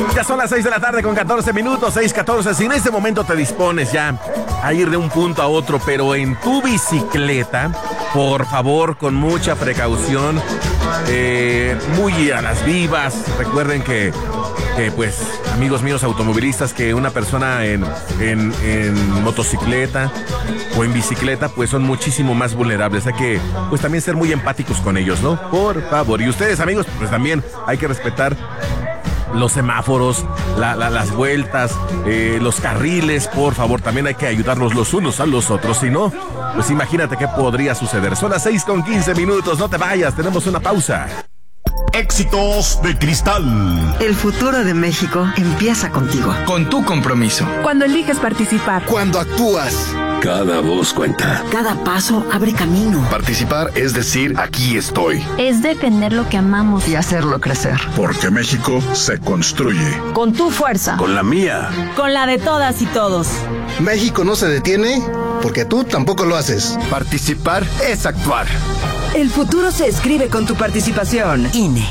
Ya son las 6 de la tarde con 14 minutos, 6:14. Si en este momento te dispones ya a ir de un punto a otro, pero en tu bicicleta, por favor, con mucha precaución, muy a las vivas. Recuerden que pues, amigos míos automovilistas, que una persona en motocicleta o en bicicleta, pues son muchísimo más vulnerables. Hay que, pues, también ser muy empáticos con ellos, ¿no? Por favor. Y ustedes, amigos, pues también hay que respetar los semáforos, las vueltas, los carriles, por favor. También hay que ayudarnos los unos a los otros. Si no, pues imagínate qué podría suceder. Son las 6:15 minutos. No te vayas, tenemos una pausa. Éxitos de Cristal. El futuro de México empieza contigo. Con tu compromiso. Cuando eliges participar. Cuando actúas. Cada voz cuenta. Cada paso abre camino. Participar es decir, aquí estoy. Es defender lo que amamos. Y hacerlo crecer. Porque México se construye. Con tu fuerza. Con la mía. Con la de todas y todos. México no se detiene porque tú tampoco lo haces. Participar es actuar. El futuro se escribe con tu participación. INE.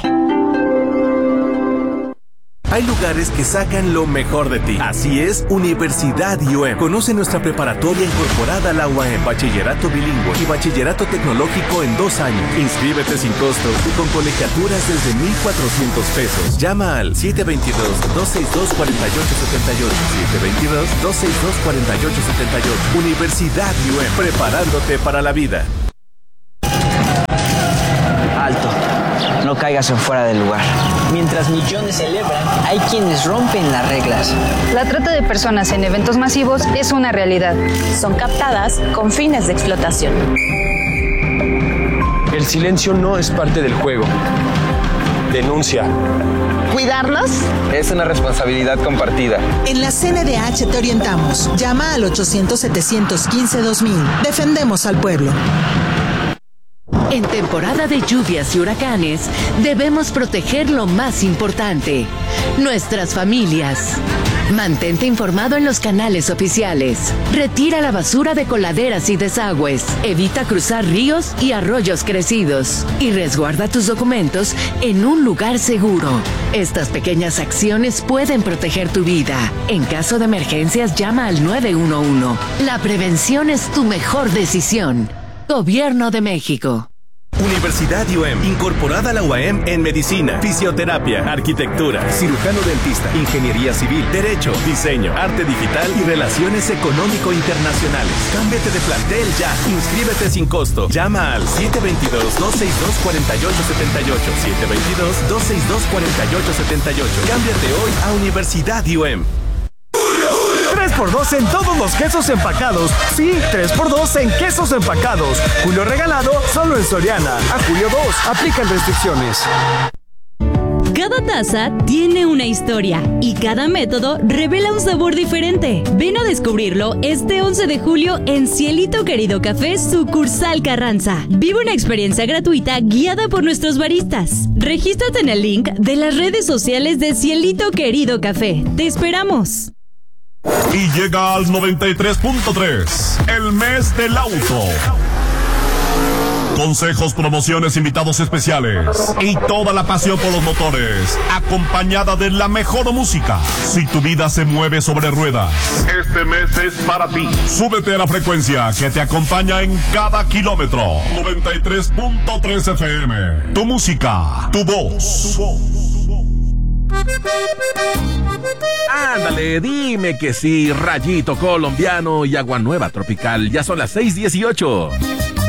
Hay lugares que sacan lo mejor de ti. Así es, Universidad UM. Conoce nuestra preparatoria incorporada a la UAM, bachillerato bilingüe y bachillerato tecnológico en 2 años. Inscríbete sin costo y con colegiaturas desde 1,400 pesos. Llama al 722-262-4878. 722-262-4878. Universidad UM, preparándote para la vida. Alto, no caigas en fuera del lugar. Mientras millones celebran, hay quienes rompen las reglas. La trata de personas en eventos masivos es una realidad. Son captadas con fines de explotación. El silencio no es parte del juego. Denuncia. ¿Cuidarnos? Es una responsabilidad compartida. En la CNDH te orientamos. Llama al 800-715-2000. Defendemos al pueblo. En temporada de lluvias y huracanes, debemos proteger lo más importante, nuestras familias. Mantente informado en los canales oficiales. Retira la basura de coladeras y desagües. Evita cruzar ríos y arroyos crecidos. Y resguarda tus documentos en un lugar seguro. Estas pequeñas acciones pueden proteger tu vida. En caso de emergencias, llama al 911. La prevención es tu mejor decisión. Gobierno de México. Universidad UM, incorporada a la UAM en medicina, fisioterapia, arquitectura, cirujano dentista, ingeniería civil, derecho, diseño, arte digital y relaciones económico-internacionales. Cámbiate de plantel ya. Inscríbete sin costo. Llama al 722-262-4878. 722-262-4878. Cámbiate hoy a Universidad UM. 3x2 en todos los quesos empacados. Sí, 3x2 en quesos empacados. Julio regalado solo en Soriana. A julio 2. Aplican restricciones. Cada taza tiene una historia y cada método revela un sabor diferente. Ven a descubrirlo este 11 de julio en Cielito Querido Café, sucursal Carranza. Vive una experiencia gratuita guiada por nuestros baristas. Regístrate en el link de las redes sociales de Cielito Querido Café. ¡Te esperamos! Y llega al 93.3, el mes del auto. Consejos, promociones, invitados especiales y toda la pasión por los motores, acompañada de la mejor música. Si tu vida se mueve sobre ruedas, este mes es para ti. Súbete a la frecuencia que te acompaña en cada kilómetro. 93.3 FM. Tu música, tu voz. Ándale, dime que sí, Rayito Colombiano y Agua Nueva Tropical. Ya son las 6:18.